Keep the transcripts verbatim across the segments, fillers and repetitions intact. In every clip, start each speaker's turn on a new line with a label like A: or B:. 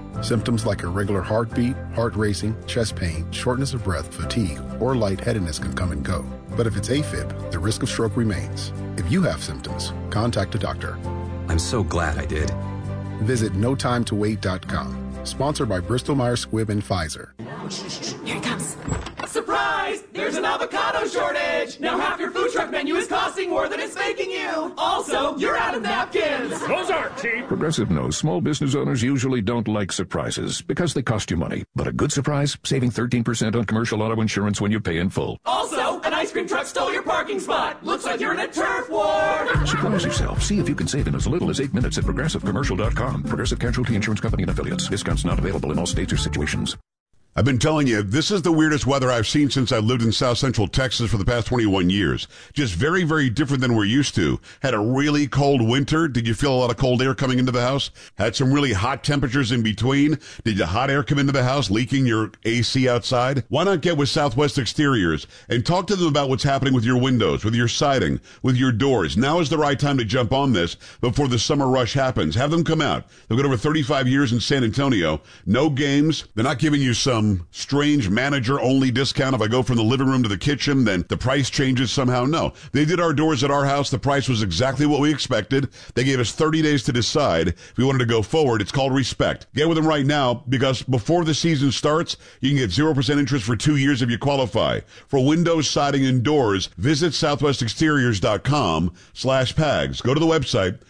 A: Symptoms like irregular heartbeat, heart racing, chest pain, shortness of breath, fatigue, or lightheadedness can come and go. But if it's AFib, the risk of stroke remains. If you have symptoms, contact a doctor.
B: I'm so glad I did.
A: Visit no time to wait dot com. Sponsored by Bristol Myers Squibb and Pfizer.
C: Here it comes. Surprise! There's an avocado shortage! Now half your food truck menu is costing more than it's making you! Also, you're out of napkins!
D: Those aren't cheap! Progressive knows small business owners usually don't like surprises because they cost you money. But a good surprise? Saving thirteen percent on commercial auto insurance when you pay in full.
C: Also, an ice cream truck stole your parking spot! Looks like you're in a turf war!
D: Surprise yourself. See if you can save in as little as eight minutes at progressive commercial dot com. Progressive Casualty Insurance Company and Affiliates. Discounts not available in all states or situations.
E: I've been telling you, this is the weirdest weather I've seen since I lived in South Central Texas for the past twenty-one years. Just very, very different than we're used to. Had a really cold winter. Did you feel a lot of cold air coming into the house? Had some really hot temperatures in between. Did the hot air come into the house, leaking your A C outside? Why not get with Southwest Exteriors and talk to them about what's happening with your windows, with your siding, with your doors. Now is the right time to jump on this before the summer rush happens. Have them come out. They've got over thirty-five years in San Antonio. No games. They're not giving you some strange manager-only discount. If I go from the living room to the kitchen, then the price changes somehow. No. They did our doors at our house. The price was exactly what we expected. They gave us thirty days to decide if we wanted to go forward. It's called Respect. Get with them right now because before the season starts, you can get zero percent interest for two years if you qualify. For windows, siding, and doors, visit southwestexteriors.com slash PAGS. Go to the website,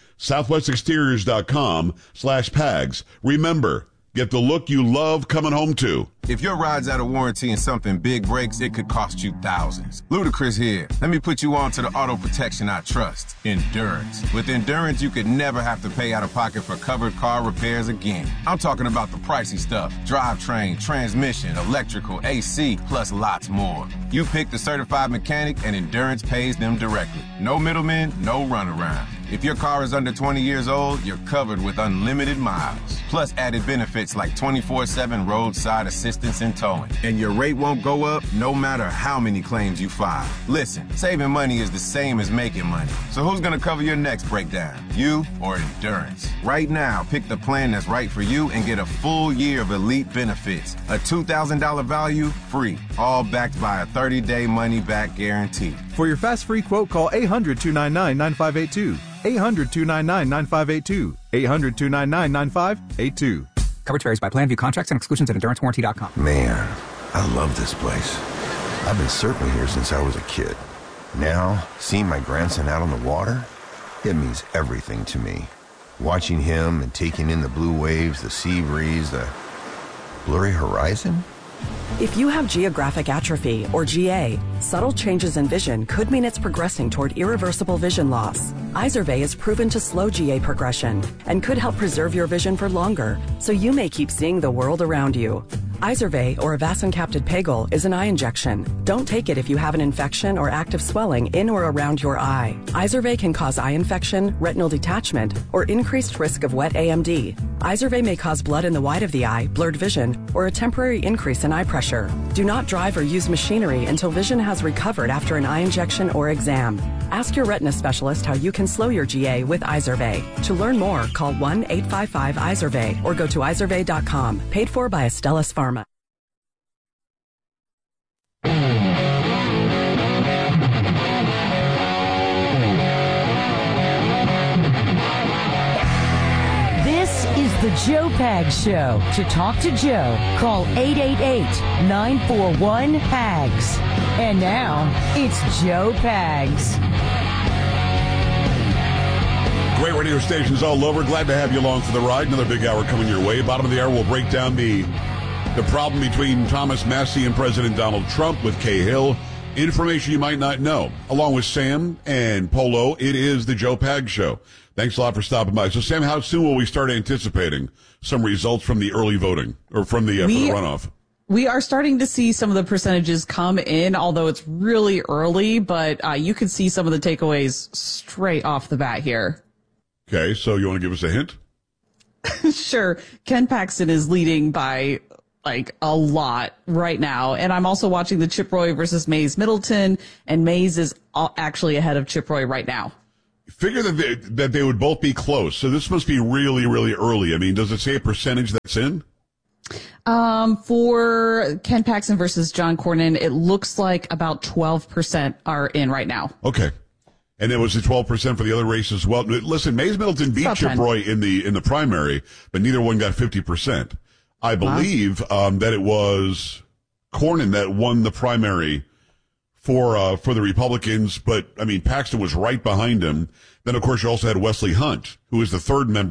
E: southwestexteriors.com slash PAGS. Remember, get the look you love coming home to.
F: If your ride's out of warranty and something big breaks, it could cost you thousands. Ludacris here. Let me put you on to the auto protection I trust, Endurance. With Endurance, you could never have to pay out of pocket for covered car repairs again. I'm talking about the pricey stuff. Drivetrain, transmission, electrical, A C, plus lots more. You pick the certified mechanic and Endurance pays them directly. No middlemen, no runaround. If your car is under twenty years old, you're covered with unlimited miles. Plus added benefits like twenty-four seven roadside assistance and towing. And your rate won't go up no matter how many claims you file. Listen, saving money is the same as making money. So who's gonna cover your next breakdown? You or Endurance? Right now, pick the plan that's right for you and get a full year of elite benefits. A two thousand dollars value, free. All backed by a thirty-day money-back guarantee.
G: For your fast free quote, call eight hundred, two nine nine, nine five eight two. eight hundred, two nine nine, nine five eight two. eight hundred, two nine nine, nine five eight two.
B: Coverage varies by plan. View contracts and exclusions at endurance warranty dot com.
H: Man, I love this place. I've been surfing here since I was a kid. Now, seeing my grandson out on the water, it means everything to me. Watching him and taking in the blue waves, the sea breeze, the blurry horizon.
I: If you have geographic atrophy, or G A, subtle changes in vision could mean it's progressing toward irreversible vision loss. Izervay is proven to slow G A progression and could help preserve your vision for longer, so you may keep seeing the world around you. Izervay, or avacincaptad pegol, is an eye injection. Don't take it if you have an infection or active swelling in or around your eye. Izervay can cause eye infection, retinal detachment, or increased risk of wet A M D. Izervay may cause blood in the white of the eye, blurred vision, or a temporary increase in eye pressure. Do not drive or use machinery until vision has recovered after an eye injection or exam. Ask your retina specialist how you can slow your G A with Izervay. To learn more, call one eight five five Izervay or go to izervay dot com. Paid for by Astellas Pharma.
J: This is the Joe Pags Show. To talk to Joe, call eight eight eight, nine four one, P A G S. And now, it's Joe Pags.
E: Great radio stations all over. Glad to have you along for the ride. Another big hour coming your way. Bottom of the hour, we'll break down the the problem between Thomas Massie and President Donald Trump with Cahill. Information you might not know. Along with Sam and Polo, it is the Joe Pags Show. Thanks a lot for stopping by. So, Sam, how soon will we start anticipating some results from the early voting or from the, uh,
K: we,
E: from the runoff?
K: We are starting to see some of the percentages come in, although it's really early, but uh, you can see some of the takeaways straight off the bat here.
E: Okay, so you want to give us a hint?
K: Sure. Ken Paxton is leading by like a lot right now. And I'm also watching the Chip Roy versus Mays Middleton, and Mays is actually ahead of Chip Roy right now.
E: Figure that they, that they would both be close. So this must be really, really early. I mean, does it say a percentage that's in?
K: Um, for Ken Paxton versus John Cornyn, it looks like about twelve percent are in right now.
E: Okay. And it was a twelve percent for the other race as well. Listen, Mays Middleton beat Chip Roy in the in the primary, but neither one got fifty percent. I believe wow. um, that it was Cornyn that won the primary for uh, for the Republicans, but, I mean, Paxton was right behind him. Then, of course, you also had Wesley Hunt, who is the third member